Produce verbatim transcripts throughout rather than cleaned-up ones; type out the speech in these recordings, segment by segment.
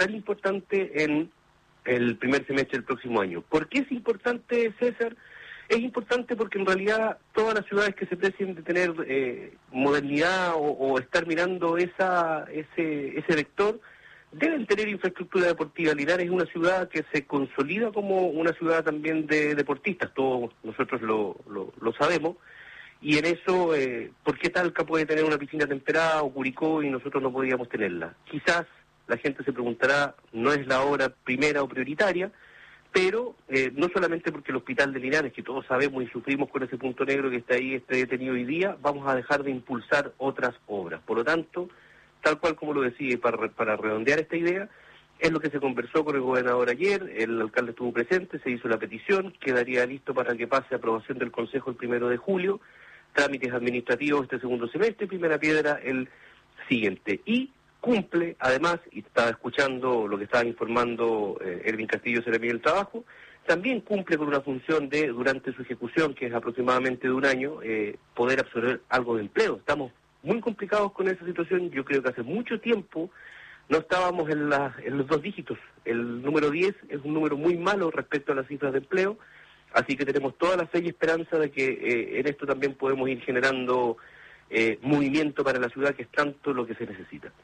tan importante en el primer semestre del próximo año. ¿Por qué es importante, César? Es importante porque en realidad todas las ciudades que se precien de tener eh, modernidad o, o estar mirando esa ese ese vector deben tener infraestructura deportiva. Linares es una ciudad que se consolida como una ciudad también de deportistas, todos nosotros lo, lo, lo sabemos, y en eso, eh, ¿por qué Talca puede tener una piscina temperada o Curicó y nosotros no podíamos tenerla? Quizás la gente se preguntará, no es la obra primera o prioritaria, pero eh, no solamente porque el hospital de Linares, que todos sabemos y sufrimos con ese punto negro que está ahí, esté detenido hoy día, vamos a dejar de impulsar otras obras. Por lo tanto, tal cual como lo decía, para, para redondear esta idea, es lo que se conversó con el gobernador ayer, el alcalde estuvo presente, se hizo la petición, quedaría listo para que pase a aprobación del Consejo el primero de julio, trámites administrativos este segundo semestre, primera piedra el siguiente. Y cumple, además, y estaba escuchando lo que estaba informando eh, Erwin Castillo, Seremi del Trabajo, también cumple con una función de, durante su ejecución, que es aproximadamente de un año, eh, poder absorber algo de empleo. Estamos muy complicados con esa situación. Yo creo que hace mucho tiempo no estábamos en, la, en los dos dígitos. El número diez es un número muy malo respecto a las cifras de empleo, así que tenemos toda la fe y esperanza de que eh, en esto también podemos ir generando eh, movimiento para la ciudad, que es tanto lo que se necesita.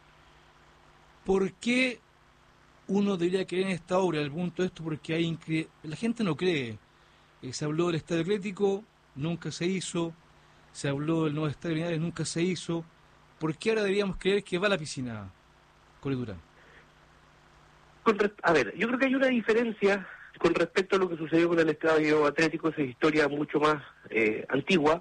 ¿Por qué uno debería creer en esta obra? El punto de esto, porque hay incre... la gente no cree. Eh, se habló del Estadio Atlético, nunca se hizo. Se habló del nuevo Estadio Linares, nunca se hizo. ¿Por qué ahora deberíamos creer que va a la piscina, Cori Durán? Con res... A ver, yo creo que hay una diferencia con respecto a lo que sucedió con el Estadio Atlético. Esa historia mucho más eh, antigua.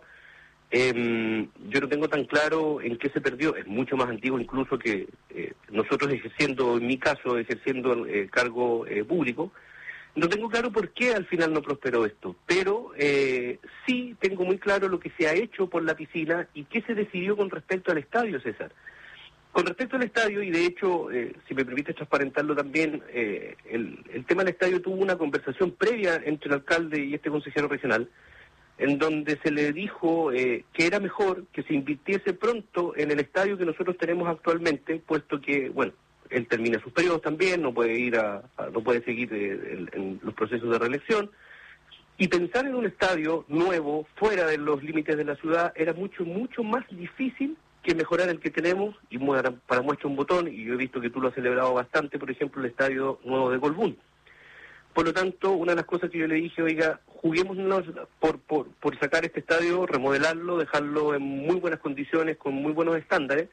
Eh, yo no tengo tan claro en qué se perdió, es mucho más antiguo incluso que eh, nosotros ejerciendo, en mi caso, ejerciendo el eh, cargo eh, público. No tengo claro por qué al final no prosperó esto, pero eh, sí tengo muy claro lo que se ha hecho por la piscina y qué se decidió con respecto al estadio, César. Con respecto al estadio, y de hecho, eh, si me permite transparentarlo también, eh, el, el tema del estadio tuvo una conversación previa entre el alcalde y este consejero regional, en donde se le dijo eh, que era mejor que se invirtiese pronto en el estadio que nosotros tenemos actualmente, puesto que, bueno, él termina sus periodos también, no puede ir a, a no puede seguir eh, en, en los procesos de reelección, y pensar en un estadio nuevo, fuera de los límites de la ciudad, era mucho, mucho más difícil que mejorar el que tenemos, y para muestra un botón, y yo he visto que tú lo has celebrado bastante, por ejemplo, el estadio nuevo de Colbún. Por lo tanto, una de las cosas que yo le dije, oiga, juguémonos por, por, por sacar este estadio, remodelarlo, dejarlo en muy buenas condiciones, con muy buenos estándares.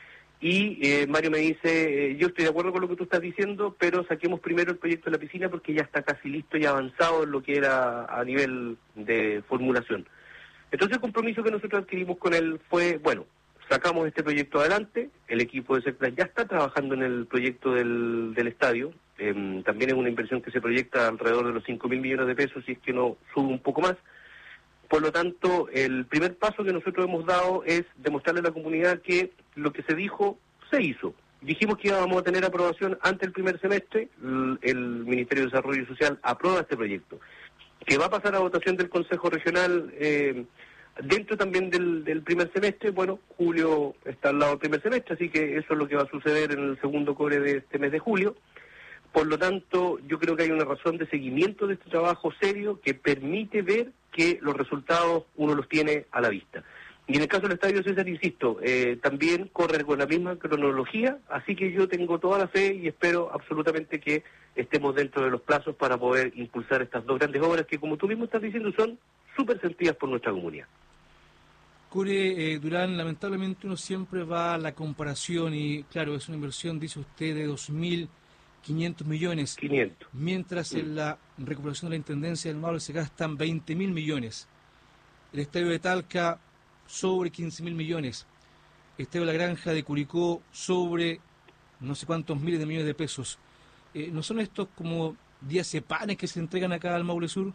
Y eh, Mario me dice, eh, yo estoy de acuerdo con lo que tú estás diciendo, pero saquemos primero el proyecto de la piscina porque ya está casi listo y avanzado en lo que era a nivel de formulación. Entonces el compromiso que nosotros adquirimos con él fue, bueno, sacamos este proyecto adelante, el equipo de Secplas ya está trabajando en el proyecto del, del estadio. Eh, también es una inversión que se proyecta alrededor de los cinco mil millones de pesos, si es que no sube un poco más. Por lo tanto, el primer paso que nosotros hemos dado es demostrarle a la comunidad que lo que se dijo, se hizo. Dijimos que íbamos a tener aprobación antes del primer semestre, el, el Ministerio de Desarrollo Social aprueba este proyecto, que va a pasar a votación del Consejo Regional eh, dentro también del, del primer semestre. Bueno, julio está al lado del primer semestre, así que eso es lo que va a suceder en el segundo core de este mes de julio. Por lo tanto, yo creo que hay una razón de seguimiento de este trabajo serio que permite ver que los resultados uno los tiene a la vista. Y en el caso del Estadio César, insisto, eh, también corre con la misma cronología, así que yo tengo toda la fe y espero absolutamente que estemos dentro de los plazos para poder impulsar estas dos grandes obras que, como tú mismo estás diciendo, son súper sentidas por nuestra comunidad. Cure, eh, Durán, lamentablemente uno siempre va a la comparación y, claro, es una inversión, dice usted, de dos mil quinientos millones, quinientos. Mientras mm. en la recuperación de la Intendencia del Maule se gastan veinte mil millones. El Estadio de Talca, sobre quince mil millones. El Estadio de la Granja de Curicó, sobre no sé cuántos miles de millones de pesos. Eh, ¿No son estos como diazepanes que se entregan acá al Maule Sur?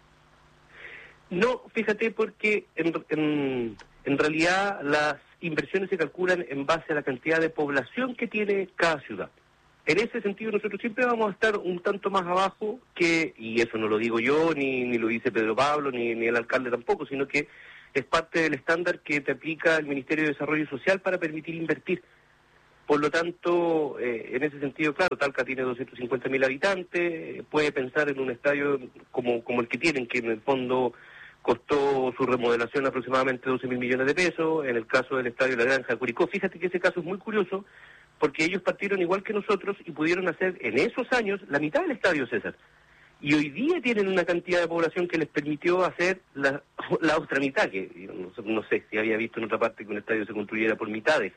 No, fíjate, porque en, en, en realidad las inversiones se calculan en base a la cantidad de población que tiene cada ciudad. En ese sentido nosotros siempre vamos a estar un tanto más abajo que, y eso no lo digo yo, ni, ni lo dice Pedro Pablo, ni, ni el alcalde tampoco, sino que es parte del estándar que te aplica el Ministerio de Desarrollo Social para permitir invertir. Por lo tanto, eh, en ese sentido, claro, Talca tiene doscientos cincuenta mil habitantes, puede pensar en un estadio como, como el que tienen, que en el fondo costó su remodelación aproximadamente doce mil millones de pesos, en el caso del estadio La Granja de Curicó. Fíjate que ese caso es muy curioso, porque ellos partieron igual que nosotros y pudieron hacer en esos años la mitad del estadio, César. Y hoy día tienen una cantidad de población que les permitió hacer la, la otra mitad, que no, no sé si había visto en otra parte que un estadio se construyera por mitades.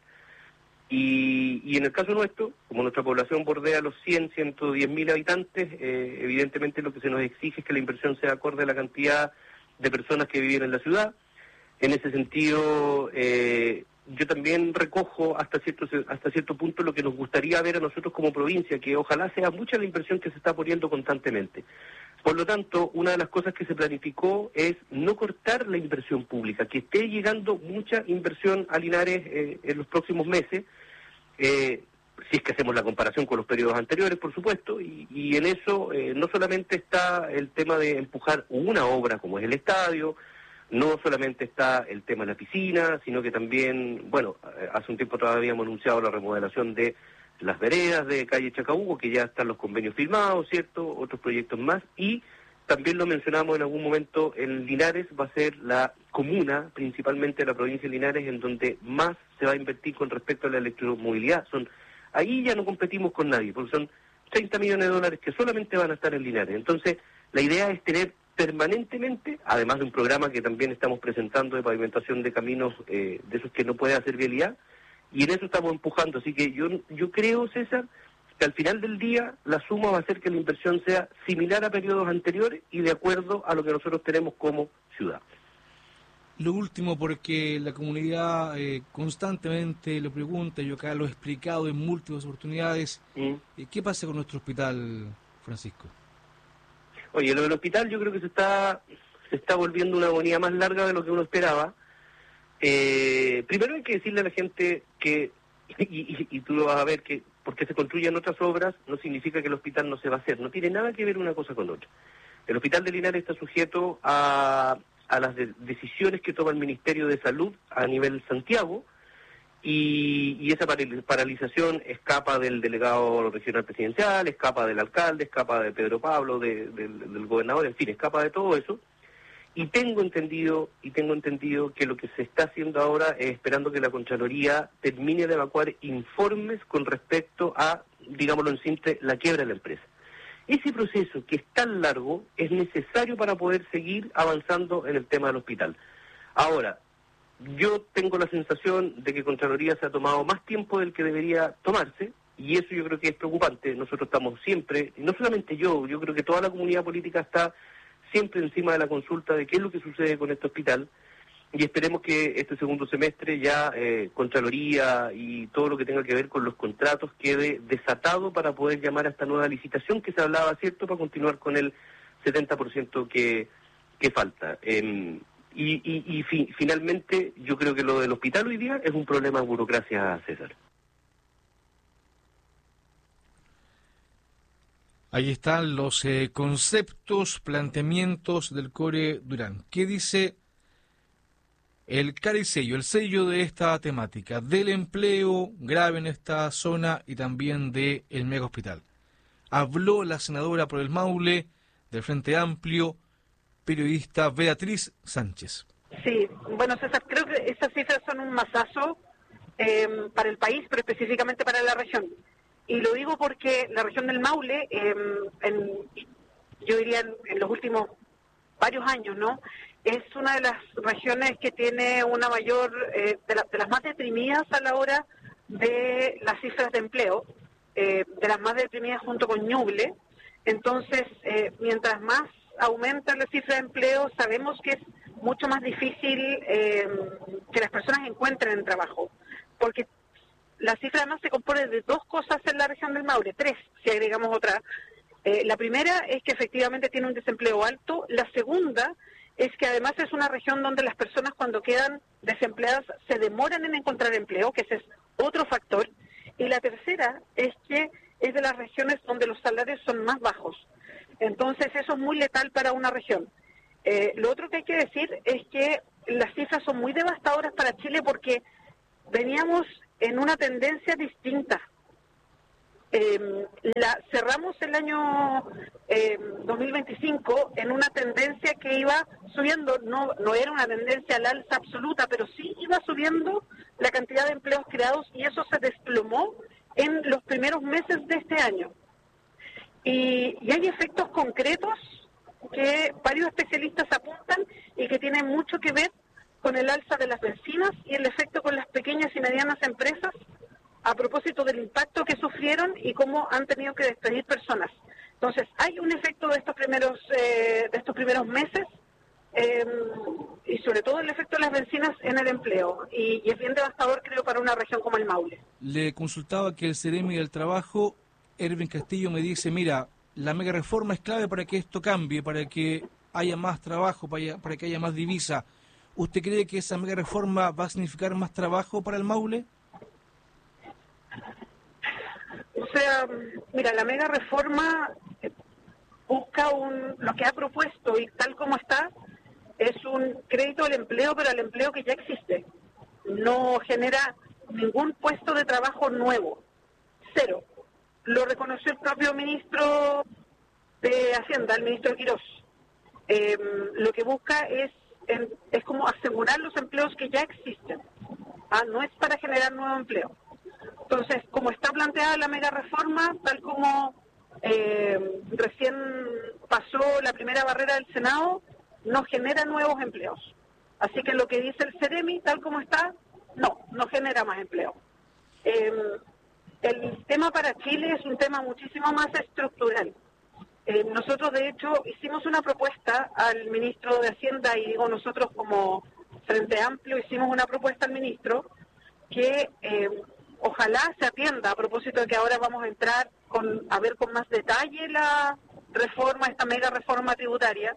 Y, y en el caso nuestro, como nuestra población bordea los cien, ciento diez mil habitantes, eh, evidentemente lo que se nos exige es que la inversión sea acorde a la cantidad de personas que viven en la ciudad. En ese sentido, eh, yo también recojo hasta cierto hasta cierto punto lo que nos gustaría ver a nosotros como provincia, que ojalá sea mucha la inversión que se está poniendo constantemente. Por lo tanto, una de las cosas que se planificó es no cortar la inversión pública, que esté llegando mucha inversión a Linares eh, en los próximos meses, eh, si es que hacemos la comparación con los periodos anteriores, por supuesto, y, y en eso eh, no solamente está el tema de empujar una obra como es el estadio, no solamente está el tema de la piscina, sino que también, bueno, hace un tiempo todavía habíamos anunciado la remodelación de las veredas de calle Chacabuco, que ya están los convenios firmados, ¿cierto? Otros proyectos más, y también lo mencionamos en algún momento, en Linares va a ser la comuna, principalmente la provincia de Linares, en donde más se va a invertir con respecto a la electromovilidad. Son Ahí ya no competimos con nadie, porque son treinta millones de dólares que solamente van a estar en Linares. Entonces, la idea es tener permanentemente, además de un programa que también estamos presentando de pavimentación de caminos, eh, de esos que no puede hacer vialidad, y en eso estamos empujando. Así que yo yo creo, César, que al final del día la suma va a ser que la inversión sea similar a periodos anteriores y de acuerdo a lo que nosotros tenemos como ciudad. Lo último, porque la comunidad eh, constantemente lo pregunta, yo acá lo he explicado en múltiples oportunidades, ¿Mm? eh, ¿qué pasa con nuestro hospital, Francisco? Oye, lo del hospital yo creo que se está se está volviendo una agonía más larga de lo que uno esperaba. Eh, primero hay que decirle a la gente que, y, y, y tú lo vas a ver, que porque se construyen otras obras no significa que el hospital no se va a hacer, no tiene nada que ver una cosa con otra. El hospital de Linares está sujeto a, a las de, decisiones que toma el Ministerio de Salud a nivel Santiago, y, y esa paralización escapa del delegado regional presidencial, escapa del alcalde, escapa de Pedro Pablo, de, de, del gobernador, en fin, escapa de todo eso. Y tengo entendido y tengo entendido que lo que se está haciendo ahora es esperando que la Contraloría termine de evacuar informes con respecto a, digámoslo en simple, la quiebra de la empresa. Ese proceso, que es tan largo, es necesario para poder seguir avanzando en el tema del hospital. Ahora, yo tengo la sensación de que Contraloría se ha tomado más tiempo del que debería tomarse, y eso yo creo que es preocupante. Nosotros estamos siempre, y no solamente yo, yo creo que toda la comunidad política está siempre encima de la consulta de qué es lo que sucede con este hospital, y esperemos que este segundo semestre ya eh, Contraloría y todo lo que tenga que ver con los contratos quede desatado para poder llamar a esta nueva licitación que se hablaba, ¿cierto?, para continuar con el setenta por ciento que, que falta. Eh, y y, y fi, finalmente yo creo que lo del hospital hoy día es un problema de burocracia, César. Ahí están los eh, conceptos, planteamientos del Core Durán. ¿Qué dice el carisello, el sello de esta temática, del empleo grave en esta zona y también del mega hospital? Habló la senadora por el Maule del Frente Amplio, periodista Beatriz Sánchez. Sí, bueno, César, creo que esas cifras son un masazo eh, para el país, pero específicamente para la región. Y lo digo porque la región del Maule, eh, en, yo diría en, en los últimos varios años, ¿no?, es una de las regiones que tiene una mayor, eh, de, la, de las más deprimidas a la hora de las cifras de empleo, eh, de las más deprimidas junto con Ñuble. Entonces, eh, mientras más aumenta la cifra de empleo, sabemos que es mucho más difícil eh, que las personas encuentren trabajo, porque la cifra además se compone de dos cosas en la región del Maule, tres, si agregamos otra. Eh, la primera es que efectivamente tiene un desempleo alto. La segunda es que además es una región donde las personas cuando quedan desempleadas se demoran en encontrar empleo, que ese es otro factor. Y la tercera es que es de las regiones donde los salarios son más bajos. Entonces eso es muy letal para una región. Eh, lo otro que hay que decir es que las cifras son muy devastadoras para Chile porque veníamos en una tendencia distinta. Eh, la cerramos el año eh, dos mil veinticinco en una tendencia que iba subiendo, no no era una tendencia al alza absoluta, pero sí iba subiendo la cantidad de empleos creados, y eso se desplomó en los primeros meses de este año. Y, y hay efectos concretos que varios especialistas apuntan y que tienen mucho que ver con el alza de las bencinas y el efecto con las pequeñas y medianas empresas a propósito del impacto que sufrieron y cómo han tenido que despedir personas. Entonces, hay un efecto de estos primeros eh, de estos primeros meses eh, y sobre todo el efecto de las bencinas en el empleo. Y, y es bien devastador, creo, para una región como el Maule. Le consultaba que el Ceremi del Trabajo, Erwin Castillo, me dice, mira, la mega reforma es clave para que esto cambie, para que haya más trabajo, para, para que haya más divisa. ¿Usted cree que esa mega reforma va a significar más trabajo para el Maule? O sea, mira, la mega reforma busca un, lo que ha propuesto y tal como está, es un crédito al empleo, pero al empleo que ya existe. No genera ningún puesto de trabajo nuevo. Cero. Lo reconoció el propio ministro de Hacienda, el ministro Quirós. Eh, lo que busca es, en, es como asegurar los empleos que ya existen. Ah, no es para generar nuevo empleo. Entonces, como está planteada la mega reforma, tal como eh, recién pasó la primera barrera del Senado, no genera nuevos empleos. Así que lo que dice el Ceremi, tal como está, no, no genera más empleo. Eh, el tema para Chile es un tema muchísimo más estructural. Eh, nosotros, de hecho, hicimos una propuesta al ministro de Hacienda, y digo nosotros como Frente Amplio, hicimos una propuesta al ministro que eh, ojalá se atienda, a propósito de que ahora vamos a entrar con a ver con más detalle la reforma, esta mega reforma tributaria,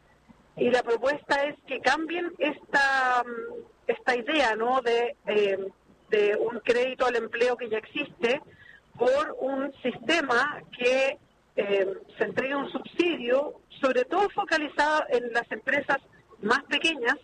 y la propuesta es que cambien esta esta idea, ¿no?, de, eh, de un crédito al empleo que ya existe por un sistema que eh, se entregue un subsidio, sobre todo focalizado en las empresas más pequeñas,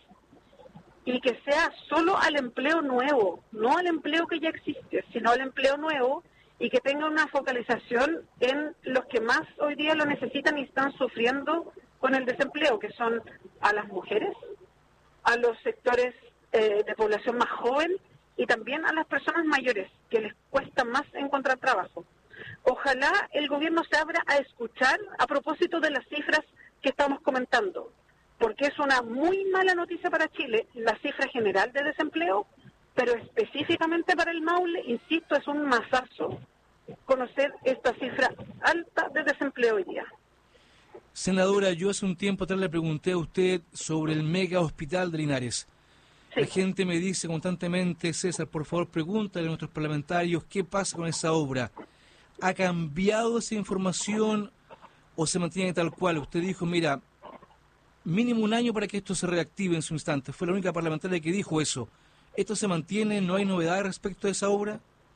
y que sea solo al empleo nuevo, no al empleo que ya existe, sino al empleo nuevo, y que tenga una focalización en los que más hoy día lo necesitan y están sufriendo con el desempleo, que son a las mujeres, a los sectores eh, de población más joven y también a las personas mayores, que les cuesta más encontrar trabajo. Ojalá el gobierno se abra a escuchar a propósito de las cifras que estamos comentando, porque es una muy mala noticia para Chile la cifra general de desempleo, pero específicamente para el Maule, insisto, es un masazo conocer esta cifra alta de desempleo hoy día. Senadora, yo hace un tiempo atrás le pregunté a usted sobre el mega hospital de Linares. Sí. La gente me dice constantemente, César, por favor pregúntale a nuestros parlamentarios qué pasa con esa obra. ¿Ha cambiado esa información o se mantiene tal cual? Usted dijo, mira, mínimo un año para que esto se reactive en su instante. Fue la única parlamentaria que dijo eso. ¿Esto se mantiene? ¿No hay novedad respecto a esa obra?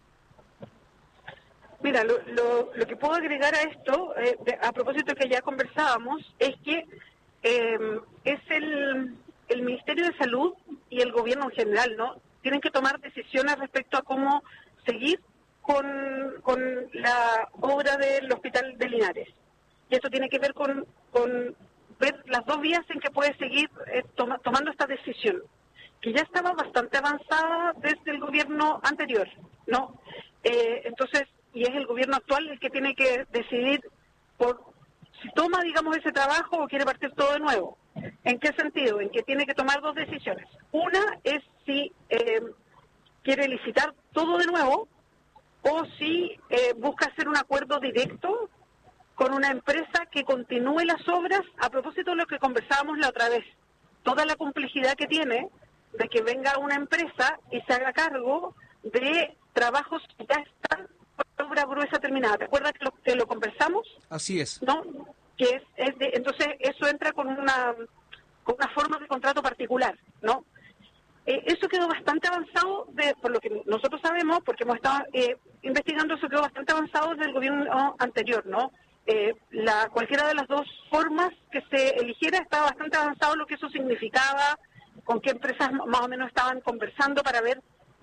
Mira, lo, lo, lo que puedo agregar a esto, eh, de, a propósito de que ya conversábamos, es que eh, es el, el Ministerio de Salud y el gobierno en general, ¿no?, tienen que tomar decisiones respecto a cómo seguir con, con la obra del Hospital de Linares. Y esto tiene que ver con, con ver las dos vías en que puede seguir eh, toma, tomando esta decisión, que ya estaba bastante avanzada desde el gobierno anterior, ¿no? Eh, entonces, y es el gobierno actual el que tiene que decidir por si toma, digamos, ese trabajo o quiere partir todo de nuevo. ¿En qué sentido? En que tiene que tomar dos decisiones. Una es si eh, quiere licitar todo de nuevo o si eh, busca hacer un acuerdo directo con una empresa que continúe las obras, a propósito de lo que conversábamos la otra vez. Toda la complejidad que tiene de que venga una empresa y se haga cargo de trabajos que ya están por obra gruesa terminada. ¿Te acuerdas que lo, que lo conversamos? Así es. ¿No? Que es, es de, entonces eso entra con una con una forma de contrato particular, ¿no? Eh, eso quedó bastante avanzado, de, por lo que nosotros sabemos, porque hemos estado eh, investigando, eso quedó bastante avanzado desde el gobierno anterior, ¿no? Eh, la cualquiera de las dos formas que se eligiera estaba bastante avanzado lo que eso significaba, con qué empresas más o menos estaban conversando para ver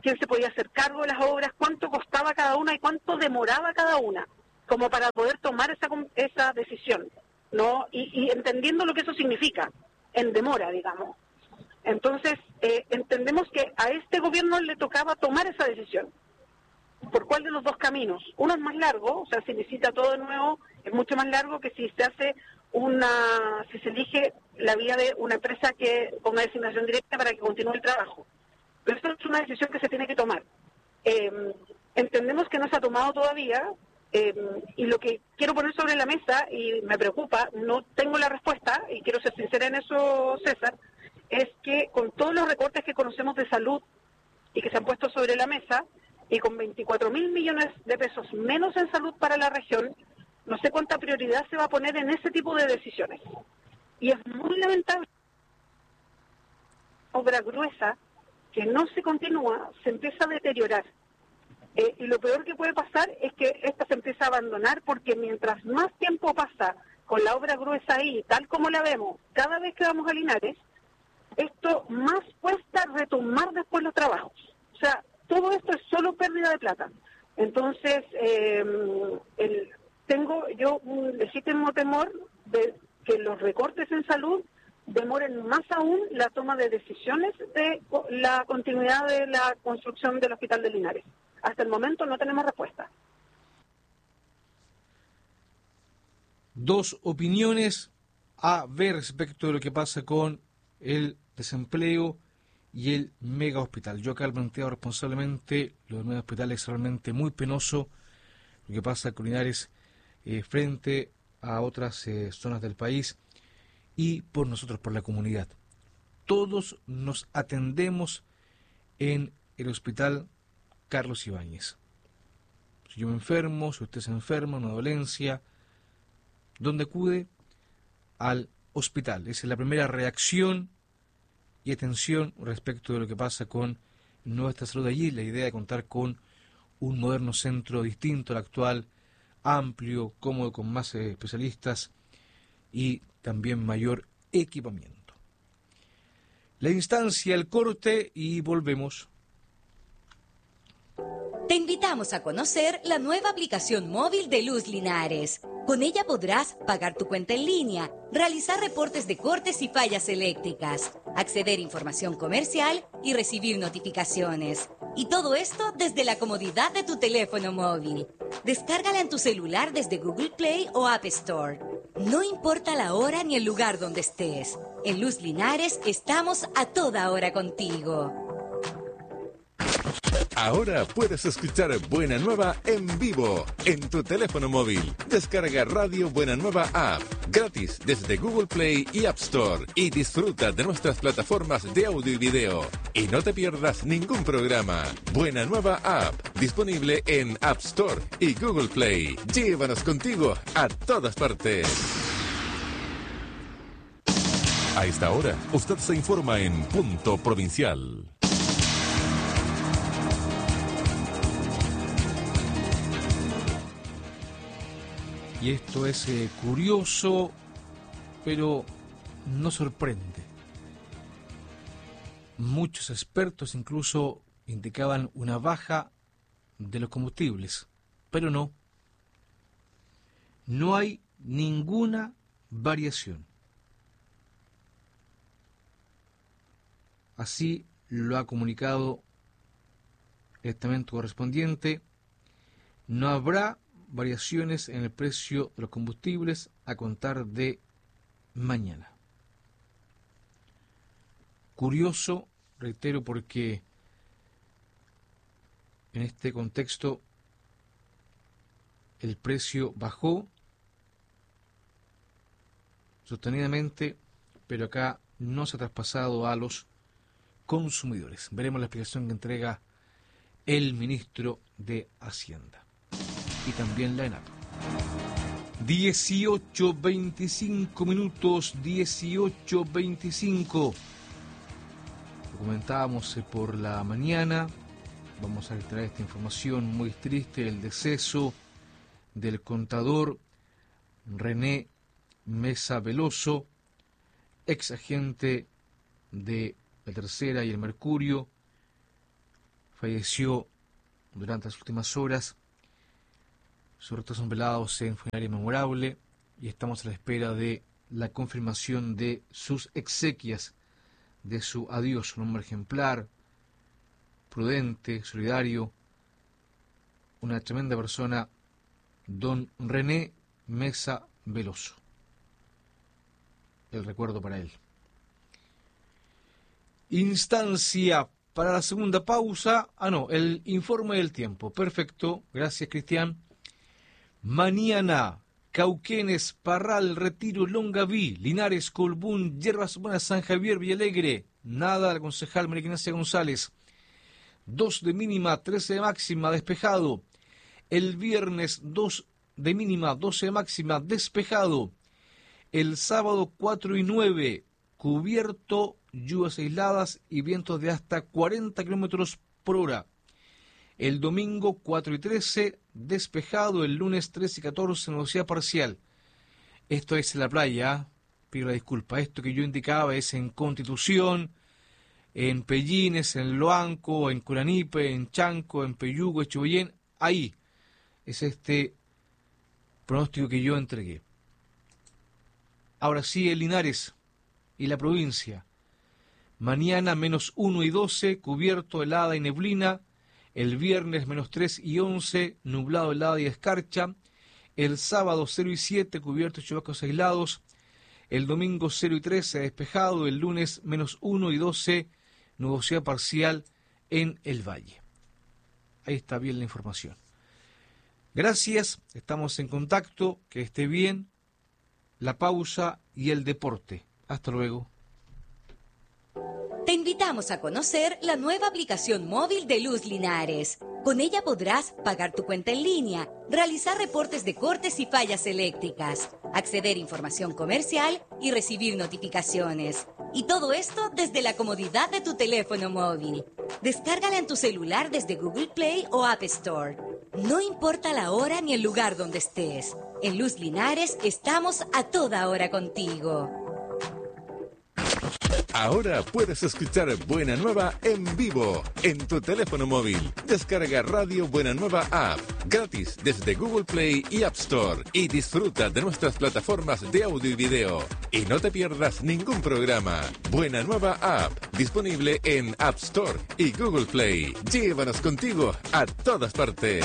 quién se podía hacer cargo de las obras, cuánto costaba cada una y cuánto demoraba cada una, como para poder tomar esa esa decisión, ¿no? Y, y entendiendo lo que eso significa, en demora, digamos. Entonces, eh, entendemos que a este gobierno le tocaba tomar esa decisión. ¿Por cuál de los dos caminos? Uno es más largo, o sea, si licita todo de nuevo, es mucho más largo que si se hace una, si se elige la vía de una empresa que con una designación directa para que continúe el trabajo. Pero esto es una decisión que se tiene que tomar. Eh, entendemos que no se ha tomado todavía, eh, y lo que quiero poner sobre la mesa, y me preocupa, no tengo la respuesta, y quiero ser sincera en eso, César, es que con todos los recortes que conocemos de salud y que se han puesto sobre la mesa, y con veinticuatro mil millones de pesos menos en salud para la región, no sé cuánta prioridad se va a poner en ese tipo de decisiones. Y es muy lamentable. Obra gruesa que no se continúa, se empieza a deteriorar. Eh, y lo peor que puede pasar es que esta se empieza a abandonar, porque mientras más tiempo pasa con la obra gruesa ahí, tal como la vemos, cada vez que vamos a Linares, esto más cuesta retomar después los trabajos. O sea, todo esto es solo pérdida de plata. Entonces, eh, el, tengo yo un legítimo temor de que los recortes en salud demoren más aún la toma de decisiones de la continuidad de la construcción del Hospital de Linares. Hasta el momento no tenemos respuesta. Dos opiniones a ver respecto de lo que pasa con el desempleo y el mega hospital. Yo acá he planteado responsablemente lo del mega hospital es realmente muy penoso lo que pasa con Linares eh, frente a otras eh, zonas del país y por nosotros, por la comunidad. Todos nos atendemos en el hospital Carlos Ibáñez. Si yo me enfermo, si usted se enferma, una dolencia, ¿dónde acude? Al hospital. Esa es la primera reacción y atención respecto de lo que pasa con nuestra salud allí, la idea de contar con un moderno centro distinto al actual, amplio, cómodo, con más eh, especialistas y también mayor equipamiento. La instancia, el corte y volvemos. Te invitamos a conocer la nueva aplicación móvil de Luz Linares. Con ella podrás pagar tu cuenta en línea, realizar reportes de cortes y fallas eléctricas, acceder a información comercial y recibir notificaciones. Y todo esto desde la comodidad de tu teléfono móvil. Descárgala en tu celular desde Google Play o App Store. No importa la hora ni el lugar donde estés. En Luz Linares estamos a toda hora contigo. Ahora puedes escuchar Buena Nueva en vivo en tu teléfono móvil. Descarga Radio Buena Nueva App gratis desde Google Play y App Store y disfruta de nuestras plataformas de audio y video. Y no te pierdas ningún programa. Buena Nueva App disponible en App Store y Google Play. Llévanos contigo a todas partes. A esta hora, usted se informa en Punto Provincial. Y esto es eh, curioso, pero no sorprende. Muchos expertos incluso indicaban una baja de los combustibles, pero no. No hay ninguna variación. Así lo ha comunicado el estamento correspondiente. No habrá variaciones en el precio de los combustibles a contar de mañana. Curioso, reitero, porque en este contexto el precio bajó sostenidamente, pero acá no se ha traspasado a los consumidores. Veremos la explicación que entrega el ministro de Hacienda y también la ENAP. dieciocho veinticinco minutos, dieciocho veinticinco. Lo comentábamos por la mañana. Vamos a traer esta información muy triste: el deceso del contador René Mesa Veloso, ex agente de la Tercera y el Mercurio. falleció durante las últimas horas. Sus restos son velados en funeraria memorable y estamos a la espera de la confirmación de sus exequias, de su adiós. Un hombre ejemplar, prudente, solidario, una tremenda persona, don René Mesa Veloso. El recuerdo para él. Instancia para la segunda pausa. Ah, no, el informe del tiempo. Perfecto, gracias, Cristian. Mañana, Cauquenes, Parral, Retiro, Longaví, Linares, Colbún, Yerbas Buenas, San Javier, Villalegre. Nada al concejal María Ignacia González. dos de mínima, trece de máxima, despejado. El viernes, dos de mínima, doce de máxima, despejado. El sábado, cuatro y nueve, cubierto, lluvias aisladas y vientos de hasta cuarenta kilómetros por hora. El domingo, cuatro y trece, despejado. El lunes, trece y catorce, nubosidad parcial. Esto es en la playa, pido la disculpa. Esto que yo indicaba es en Constitución, en Pellines, en Loanco, en Curanipe, en Chanco, en Peyugo, en Chubillén. Ahí es este pronóstico que yo entregué. Ahora sí, el Linares y la provincia. Mañana menos uno y doce, cubierto, helada y neblina. El viernes menos tres y once, nublado, helada y escarcha. El sábado cero y siete, cubierto y chubascos aislados. El domingo cero y trece, despejado. El lunes menos uno y doce, nubosidad parcial en el valle. Ahí está bien la información. Gracias, estamos en contacto, que esté bien. La pausa y el deporte. Hasta luego. Te invitamos a conocer la nueva aplicación móvil de Luz Linares. Con ella podrás pagar tu cuenta en línea, realizar reportes de cortes y fallas eléctricas, acceder a información comercial y recibir notificaciones. Y todo esto desde la comodidad de tu teléfono móvil. Descárgala en tu celular desde Google Play o App Store. No importa la hora ni el lugar donde estés. En Luz Linares estamos a toda hora contigo. Ahora puedes escuchar Buena Nueva en vivo en tu teléfono móvil. Descarga Radio Buena Nueva App gratis desde Google Play y App Store y disfruta de nuestras plataformas de audio y video. Y no te pierdas ningún programa. Buena Nueva App disponible en App Store y Google Play. Llévanos contigo a todas partes.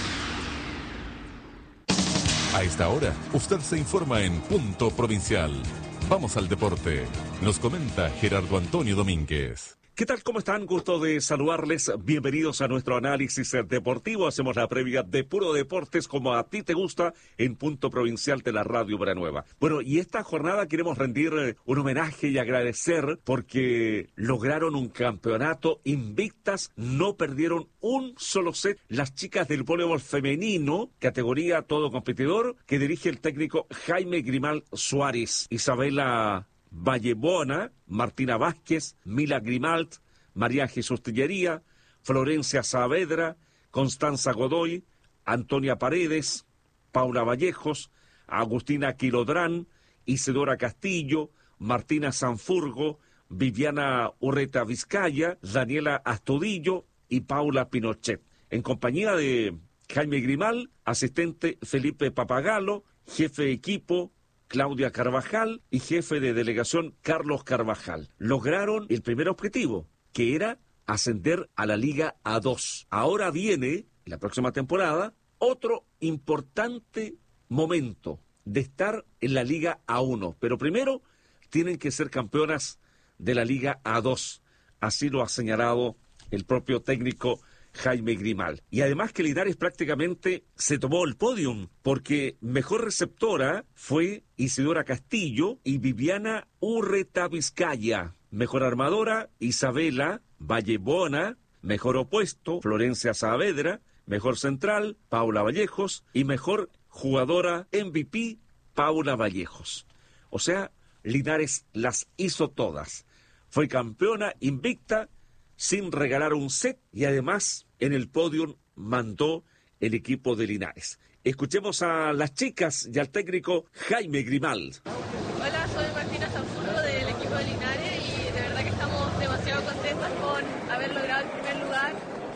A esta hora, usted se informa en Punto Provincial. Vamos al deporte. Nos comenta Gerardo Antonio Domínguez. ¿Qué tal? ¿Cómo están? Gusto de saludarles. Bienvenidos a nuestro análisis deportivo. Hacemos la previa de Puro Deportes como a ti te gusta en Punto Provincial de la Radio Buena Nueva. Bueno, y esta jornada queremos rendir un homenaje y agradecer porque lograron un campeonato invictas, no perdieron un solo set. Las chicas del voleibol femenino, categoría todo competidor, que dirige el técnico Jaime Grimal Suárez. Isabela Vallebona, Martina Vázquez, Mila Grimalt, María Jesús Tillería, Florencia Saavedra, Constanza Godoy, Antonia Paredes, Paula Vallejos, Agustina Quilodrán, Isidora Castillo, Martina Sanfurgo, Viviana Urreta Vizcaya, Daniela Astudillo y Paula Pinochet. En compañía de Jaime Grimal, asistente Felipe Papagalo, jefe de equipo Claudia Carvajal y jefe de delegación Carlos Carvajal. Lograron el primer objetivo, que era ascender a la Liga A dos. Ahora viene, la próxima temporada, otro importante momento de estar en la Liga A uno. Pero primero tienen que ser campeonas de la Liga A dos. Así lo ha señalado el propio técnico Jaime Grimal. Y además que Linares prácticamente se tomó el podium, porque mejor receptora fue Isidora Castillo y Viviana Urreta Vizcaya. Mejor armadora, Isabela Vallebona. Mejor opuesto, Florencia Saavedra. Mejor central, Paula Vallejos. Y mejor jugadora M V P, Paula Vallejos. O sea, Linares las hizo todas. Fue campeona invicta, sin regalar un set, y además en el podio mandó el equipo de Linares. Escuchemos a las chicas y al técnico Jaime Grimal. Hola, soy Martina Sanfurgo del equipo de Linares y de verdad que estamos demasiado contentas con haber logrado el primer lugar. Si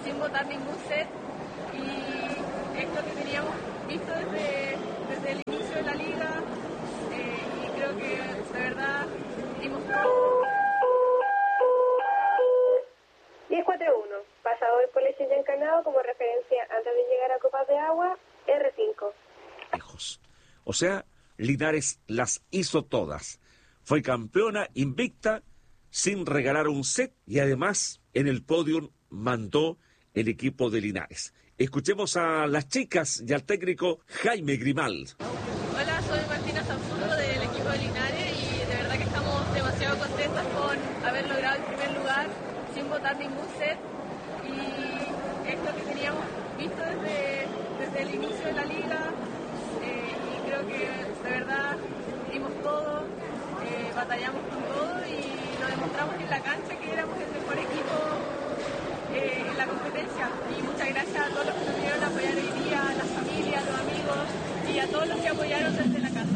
botar ningún set y es lo que teníamos visto desde, desde el inicio de la liga eh, y creo que de verdad dimos diez cuatro uno, pasado el colegio ya encarnado como referencia antes de llegar a Copas de Agua, R cinco. Lejos. O sea, Linares las hizo todas. Fue campeona invicta sin regalar un set y además en el podio mandó el equipo de Linares. Escuchemos a las chicas y al técnico Jaime Grimal. Hola, soy Martina Sanfurro del equipo de Linares y de verdad que estamos demasiado contentas con haber logrado el primer lugar sin botar ningún set y es lo que teníamos visto desde, desde el inicio de la liga eh, y creo que de verdad dimos todo, eh, batallamos con todo y lo demostramos en la cancha que éramos el mejor equipo eh, en la competencia y muchas gracias a todos los que nos vinieron a apoyar hoy día, a las familias, a los amigos y a todos los que apoyaron desde la casa.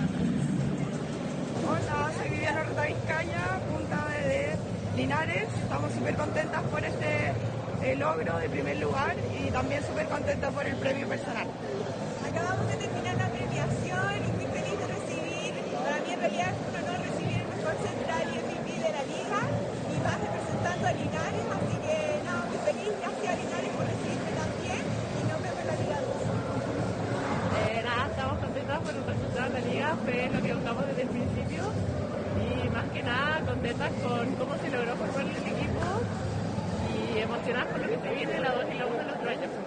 Hola, soy Viviana Rota Vizcaya, punta de Linares. Estamos súper contentas por este eh, logro de primer lugar y también súper contentas por el premio personal. Acabamos de terminar la premiación y muy feliz de recibir, para mí en realidad es un honor recibir el mejor central y M V P de la liga y más representando a Linares, así que nada, muy feliz, gracias a Linares por recibirme también y nos vemos en la Liga dos. Eh, nada, estamos contentas por el resultado de la liga, fue lo que buscamos desde el principio y más que nada contentas con cómo se logró formar el equipo y emocionadas por lo que se viene la dos y la uno el otro año.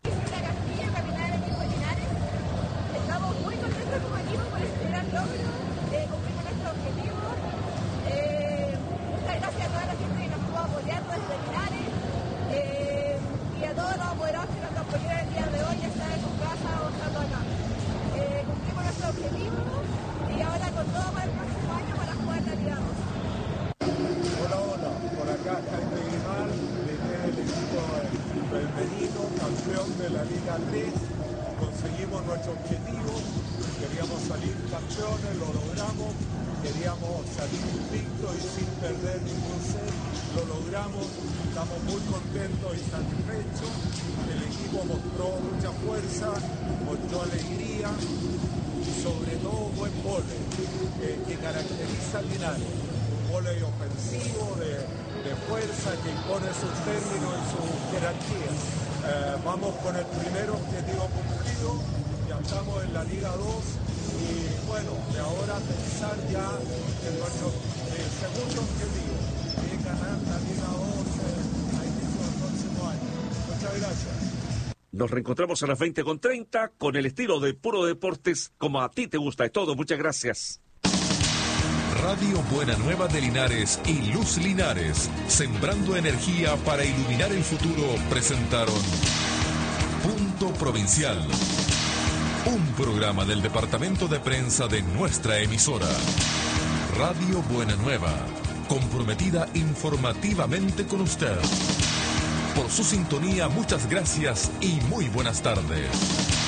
Estamos muy contentos como equipo por este gran logro, eh, cumplimos nuestro objetivo. Eh, muchas gracias a toda la gente que nos pudo apoyar desde Linares eh, y a todos los apoderados que nos apoyaron el día de hoy, ya sea en su casa o estando acá. Eh, cumplimos nuestro objetivo y ahora con todo para el próximo año para jugar la Liga dos. Hola, hola, por acá Jaime Grimal, del equipo femenino, campeón de la Liga tres. Conseguimos nuestro objetivo, queríamos salir campeones, lo logramos, queríamos salir invictos y sin perder ningún set, lo logramos, estamos muy contentos y satisfechos, el equipo mostró mucha fuerza, mostró alegría y sobre todo buen vóley, eh, que caracteriza a Linares, un vóley ofensivo de, de fuerza que impone sus términos y su jerarquía. Eh, vamos con el primer objetivo cumplido, ya estamos en la Liga dos y bueno, de ahora pensar ya en nuestro eh, segundo objetivo, que es ganar la Liga dos eh, a inicio del próximo año. Muchas gracias. Nos reencontramos a las veinte con treinta con el estilo de Puro Deportes como a ti te gusta. Es todo, muchas gracias. Radio Buena Nueva de Linares y Luz Linares, sembrando energía para iluminar el futuro, presentaron Punto Provincial, un programa del departamento de prensa de nuestra emisora. Radio Buena Nueva, comprometida informativamente con usted. Por su sintonía, muchas gracias y muy buenas tardes.